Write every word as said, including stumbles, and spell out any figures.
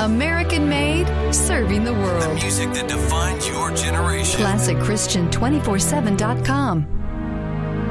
American made, serving the The world. music that defines your generation. Classic Christian two forty-seven dot com.